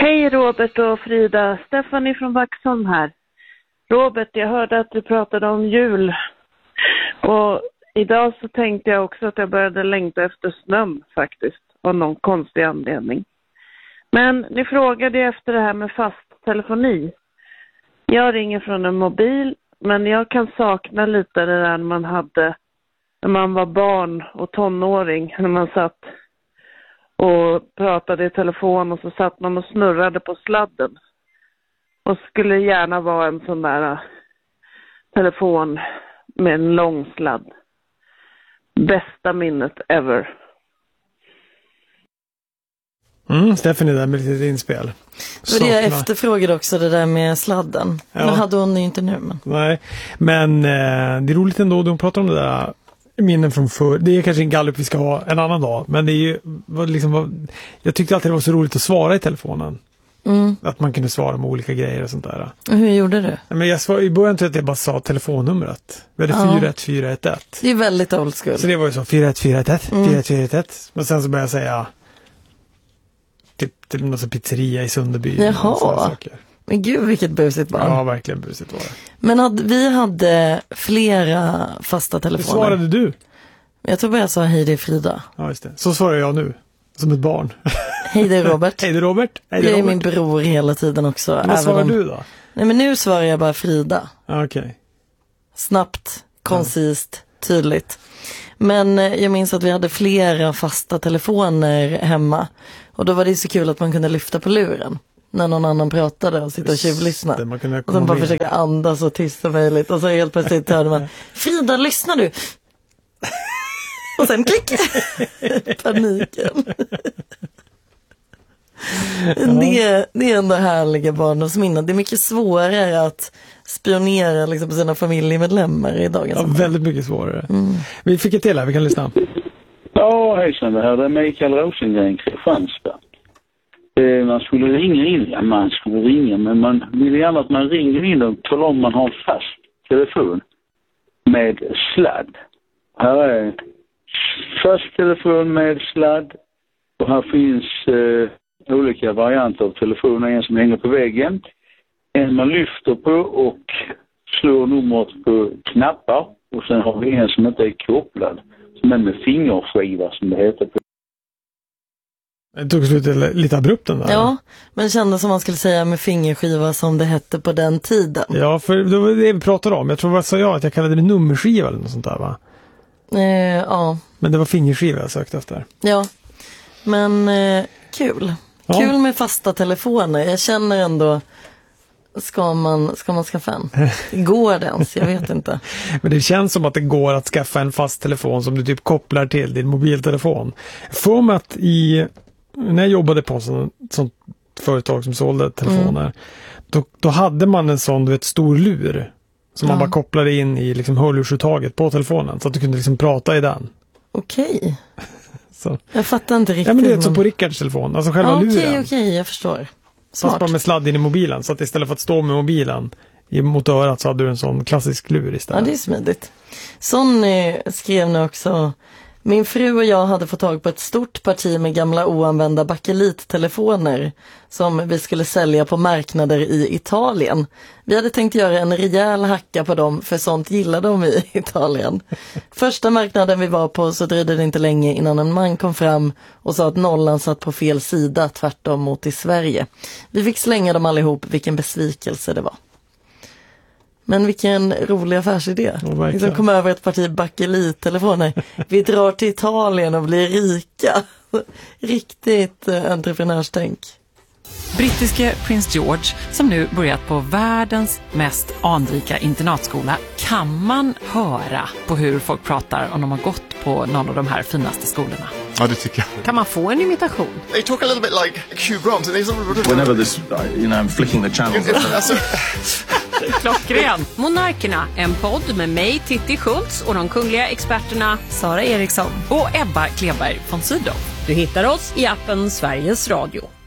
Hej Robert och Frida, Stephanie från Vaxholm här. Robert, jag hörde att du pratade om jul. Och idag så tänkte jag också att jag började längta efter snön faktiskt. Av någon konstig anledning. Men ni frågade efter det här med fast telefoni. Jag ringer från en mobil, men jag kan sakna lite det där man hade när man var barn och tonåring. När man satt och pratade i telefon och så satt man och snurrade på sladden. Och skulle gärna vara en sån där telefon med en lång sladd. Bästa minnet ever. Stephanie där med lite inspel. Och det jag efterfrågade också, det där med sladden. Ja. Men hade hon ju inte nu. Men. Nej, men det är roligt ändå. De pratar om det där minnen från förr. Det är kanske en gallup vi ska ha en annan dag. Men det är ju liksom, jag tyckte alltid det var så roligt att svara i telefonen. Att man kunde svara med olika grejer och sånt där. Och hur gjorde du? Men i början tror jag att jag bara sa telefonnumret. Vi hade 41411. Det är väldigt old school. Så det var ju så 41411, 41411. Men sen så började jag säga typ någon pizzeria i Sunderby. Jaha. Men gud, vilket busigt barn. Ja, verkligen busigt var det. Men vi hade flera fasta telefoner. Hur svarade du? Jag tror bara jag sa hej, det är Frida. Ja, just det. Så svarar jag nu. Som ett barn. Hej, det är Robert. Hej, det är Robert. Det är min bror hela tiden också. Men vad svarar du då? Nej, men nu svarar jag bara Frida. Okej. Snabbt, koncist, tydligt. Men jag minns att vi hade flera fasta telefoner hemma. Och då var det så kul att man kunde lyfta på luren när någon annan pratade och sitta och tjuvlyssna. Och sen bara försöka andas och tysta mig lite. Och så helt plötsligt hörde man, Frida, lyssnar du? Och sen klick. Paniken. Det är ändå härliga barndomsminnen. Det är mycket svårare att spionera liksom på sina familjemedlemmar i dagens sammanhang. Väldigt mycket svårare. Vi fick ett till här, vi kan lyssna. Ja, hejsan, det här är Mikael Rosengren, Kristianstad. Man skulle ringa, men man vill gärna att man ringer in och talar om man har en fast telefon med sladd. Här är fast telefon med sladd och här finns olika varianter av telefoner. En som hänger på väggen, en man lyfter på och slår numret på knappar och sen har vi en som inte är kopplad. Men med fingerskiva som det heter. Det tog slut lite abrupt den där. Ja, men kändes som man skulle säga med fingerskiva som det hette på den tiden. Ja, för det var det vi pratade om. Jag tror vad sa jag att jag kallade det nummerskiva eller något sånt där, va? Ja. Men det var fingerskiva jag sökte efter. Ja, men kul. Ja. Kul med fasta telefoner. Jag känner ändå, ska man skaffa en? Går det ens? Jag vet inte. Men det känns som att det går att skaffa en fast telefon som du typ kopplar till din mobiltelefon. För mig att när jag jobbade på sånt företag som sålde telefoner, då hade man en sån stor lur som man bara kopplade in i liksom hörlursuttaget på telefonen så att du kunde liksom prata i den. Okej. Så. Jag fattar inte riktigt. Ja, men det är så på Rickards telefon, alltså själva luren. Okej, jag förstår. Smart. Fast bara med sladd in i mobilen, så att istället för att stå med mobilen mot örat så hade du en sån klassisk lur istället. Ja, det är smidigt. Sån skrev nu också, min fru och jag hade fått tag på ett stort parti med gamla oanvända bakelittelefoner som vi skulle sälja på marknader i Italien. Vi hade tänkt göra en rejäl hacka på dem, för sånt gillade de i Italien. Första marknaden vi var på så dröjde det inte länge innan en man kom fram och sa att nollan satt på fel sida, tvärtom mot i Sverige. Vi fick slänga dem allihop, vilken besvikelse det var. Men vilken rolig affärsidé. Liksom kom över ett parti bakelittelefoner. Vi drar till Italien och blir rika. Riktigt entreprenörstänk. Brittiske prins George, som nu börjat på världens mest anrika internatskola, kan man höra på hur folk pratar om de har gått på någon av de här finaste skolorna. Ja, det tycker jag. Kan man få en imitation? They talk a little bit like Hugh Grant. Whenever this, I'm flicking the channel. Klockren. Monarkerna, en podd med mig, Titti Schultz, och de kungliga experterna Sara Eriksson och Ebba Kleberg von Sydow. Du hittar oss i appen Sveriges Radio.